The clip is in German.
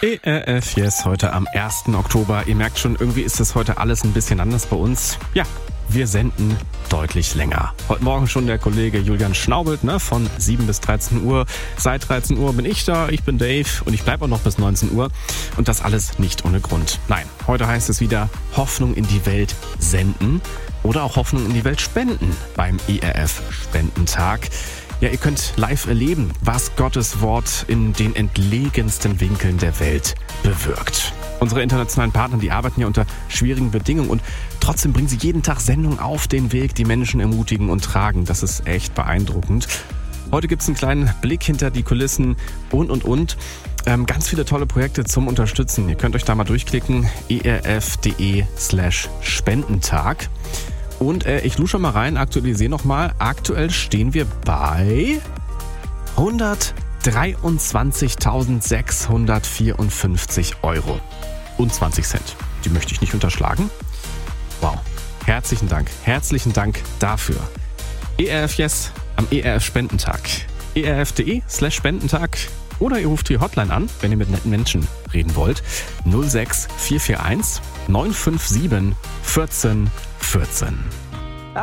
ERF Yes, heute am 1. Oktober. Ihr merkt schon, irgendwie ist das heute alles ein bisschen anders bei uns. Ja, wir senden deutlich länger. Heute Morgen schon der Kollege Julian Schnaubelt, von 7 bis 13 Uhr. Seit 13 Uhr bin ich da, ich bin Dave und ich bleibe auch noch bis 19 Uhr. Und das alles nicht ohne Grund. Nein, heute heißt es wieder Hoffnung in die Welt senden oder auch Hoffnung in die Welt spenden beim ERF Spendentag. Ja, ihr könnt live erleben, was Gottes Wort in den entlegensten Winkeln der Welt bewirkt. Unsere internationalen Partner, die arbeiten ja unter schwierigen Bedingungen und trotzdem bringen sie jeden Tag Sendungen auf den Weg, die Menschen ermutigen und tragen. Das ist echt beeindruckend. Heute gibt es einen kleinen Blick hinter die Kulissen und. Ganz viele tolle Projekte zum Unterstützen. Ihr könnt euch da mal durchklicken, erf.de/Spendentag. Und ich lusche mal rein, aktualisiere nochmal. Aktuell stehen wir bei 123.654 Euro und 20 Cent. Die möchte ich nicht unterschlagen. Wow, herzlichen Dank dafür. ERF Yes am ERF Spendentag. erf.de/Spendentag oder ihr ruft die Hotline an, wenn ihr mit netten Menschen reden wollt. 06 441 957 14 14.